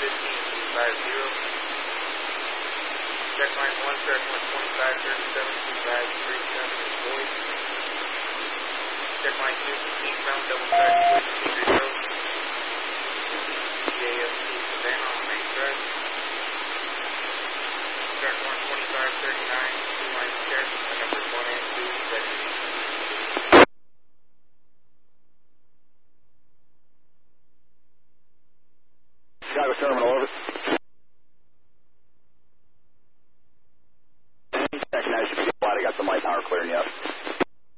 Check line 1, track 12537, 2537 is void. Check line 2, 15 pound, double track, 2,